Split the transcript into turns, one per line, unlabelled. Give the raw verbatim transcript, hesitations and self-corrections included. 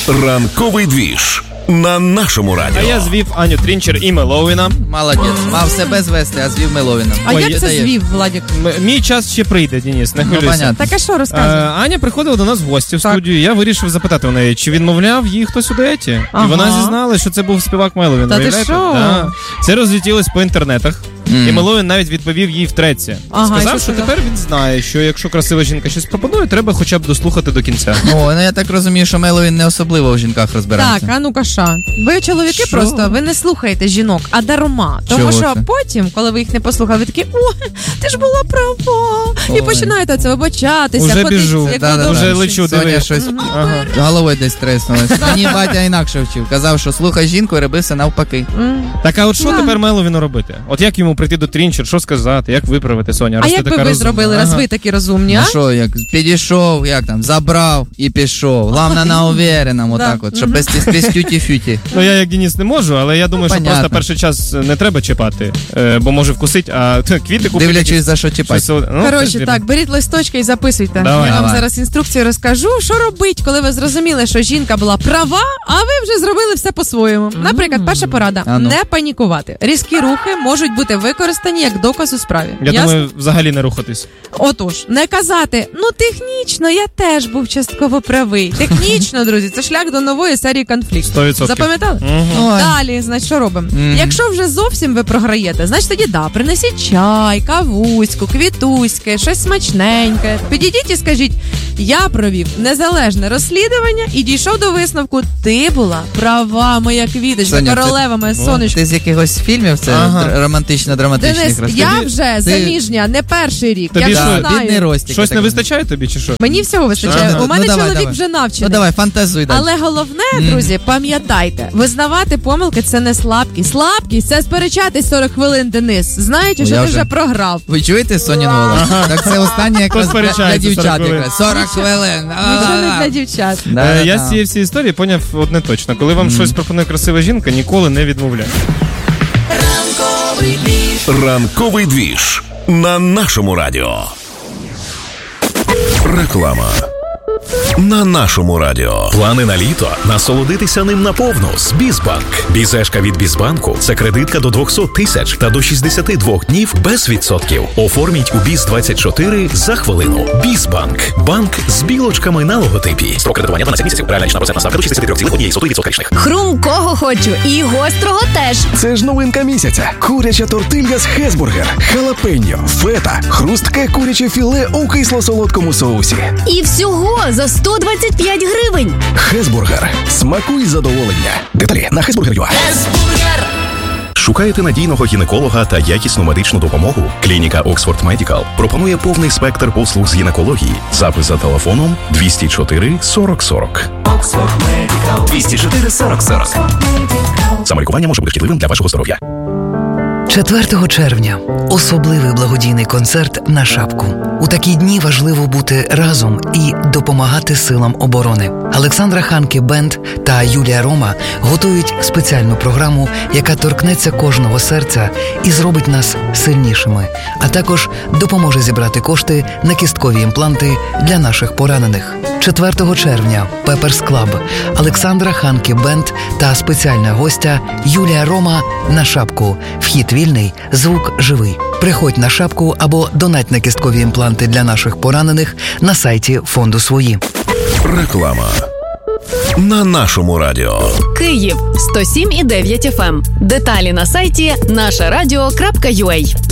Ранковий двіж на нашому радіо.
А я звів Аню Трінчер і Меловіна.
Молодець. Мав себе звести, а звів Меловіна.
А
Ой,
як це
даєш.
звів, Владик?
М- мій час ще прийде, Денис, не
Ну,
хвилюйся.
понятно.
Так а що
Е,
розказує?
Аня приходила до нас в гості в
Так.
студію, я вирішив запитати у неї, чи відмовляв їй хтось у дуеті.
Ага.
І вона зізналась, що це був співак Меловін.
Та ти
Уявляєте?
що?
Да. Це розлетілось по інтернетах.
Mm.
І Меловін навіть відповів їй втретє.
Ага, і
Сказав,
що
що
сказав?
тепер він знає, що якщо красива жінка щось пропонує, треба хоча б дослухати до кінця.
О, ну я так розумію, що Меловін не особливо в жінках розбирається.
Так, а ну каша. Ви чоловіки
Що?
просто, ви не слухаєте жінок, а дарма. Тому
Чого
що
це?
потім, коли ви їх не послухали, ви такі, о, ти ж була права. І
Ой.
починаєте це вибачатися,
Уже
ходить,
біжу.
як
Да-да-да.
водоросла.
Уже лечу,
Соня
диви.
щось
Ага.
головою десь треснулась. Мені батя інакше вчив. Казав, що слухай жінку і роби все навпаки.
М.
Так, а от що
Да.
тепер Меловіну робити? От як йому прийти до Трінчер, що сказати, як виправити, Соня?
А
раз ти
як би
така
ви
розумна?
зробили, раз
Ага.
ви такі розумні, а?
Ну що, як підійшов, як там, забрав і пішов. Главное на увереному,
Да.
отак от, щоб без, без тюті-фюті.
Ну, я як Денис не можу, але я думаю, що
Понятно.
просто перший час не треба чіпати, е, бо може вкусить, а т, квіти купити.
Дивлячись, за що чіпати.
щось, ну, теж
Коротше,
вірно.
так, беріть листочки і записуйте.
Давай.
Я вам
Давай.
зараз інструкцію розкажу, що робить, коли ви зрозуміли, що жінка була права, а ви вже зробили все по-своєму. Наприклад, перша порада
А ну.
не панікувати. Різкі рухи можуть бути використані як доказ у справі.
Я
Ясно?
думаю, взагалі не рухатись.
Отож, не казати, ну технічно, я теж був частково правий. Технічно, друзі, це шлях до нової серії конфліктів.
сто відсотків.
Запам'ятали?
Мгм.
Ой.
Далі, значить, що робимо?
Мгм.
Якщо вже зовсім ви програєте, значить тоді да, принесіть чай, кавуську, квітуське, щось смачненьке. Підійдіть і скажіть, я провів незалежне розслідування і дійшов до висновку, ти була права, моя квіточка,
Соня, це-
королева, моє сонечко.
Ти з якихось фільмів, це
Ага.
др- романтично-драматичних
Денис,
розповідей.
я вже
Ти-
заміжня, не перший рік.
Тобі
я
що,
не
Да, бідний
знаю.
Ростик.
Щось
я
не
так
вистачає тобі, чи що?
Мені всього вистачає.
Ага.
У мене
Ну, давай,
чоловік
давай.
вже навчений.
Ну давай, фантазуй далі.
Але головне,
Мгм.
друзі, пам'ятайте, визнавати помилки це не слабкість. Слабкість це сперечатись сорок хвилин, Денис. Знаєте,
О,
що
я
ти
вже-
вже програв.
Ви чуєте Сонін голос? Так це останнє якраз для, для
Посперечається
дівчат.
сорок хвилин.
Якраз. сорок хвилин.
Нічого не для дівчат.
Да,
Е,
да,
я
да.
з цієї всієї історії поняв одне точно. Коли вам щось пропонує красива жінка, ніколи не відмовляй.
Ранковий двіж на нашому радіо. Реклама. На нашому радіо.
Плани на літо? Насолодитися ним наповну з Бізбанк. Бізешка від Бізбанку – це кредитка до двісті тисяч та до шістдесят два днів без відсотків. Оформіть у Біз двадцять чотири за хвилину. Бізбанк. Банк з білочками на логотипі. Строк кредитування дванадцять місяців. Реальна річна процентна ставка до шістдесят три цілих одна сотих відсотка річних.
Хрумкого хочу і гострого теж.
Це ж новинка місяця. Куряча тортилья з Хесбургер, халапеньо, фета, хрустке куряче філе у кисло-солодкому соусі.
І всього за сто двадцять п'ять гривень.
Хесбургер. Смакуй задоволення. Деталі на хесбургер точка ю а.
Шукаєте надійного гінеколога та якісну медичну допомогу? Клініка Oxford Medical пропонує повний спектр послуг з гінекології. Запис за телефоном двісті чотири сорок сорок.
двісті чотири сорок сорок.
Самолікування може бути шкідливим для вашого здоров'я.
четвертого червня – особливий благодійний концерт на Шапку. У такі дні важливо бути разом і допомагати силам оборони. Олександра Ханке Бенд та Юлія Рома готують спеціальну програму, яка торкнеться кожного серця і зробить нас сильнішими, а також допоможе зібрати кошти на кісткові імпланти для наших поранених. четвертого червня – Пеперс Клаб, Олександра Ханке Бенд та спеціальна гостя Юлія Рома на Шапку. Вхід вільний, звук живий. Приходь на Шапку або донать на кісткові імпланти для наших поранених на сайті фонду «Свої».
Реклама. На нашому радіо.
Київ сто сім і дев'ять еф ем. Деталі на сайті наша радіо крапка ю а.